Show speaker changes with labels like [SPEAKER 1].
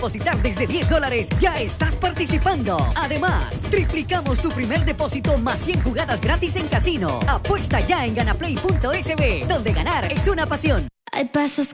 [SPEAKER 1] Depositar desde $10, ya estás participando. Además, triplicamos tu primer depósito más 100 jugadas gratis en casino. Apuesta ya en ganaplay.sb, donde ganar es una pasión.
[SPEAKER 2] Hay pasos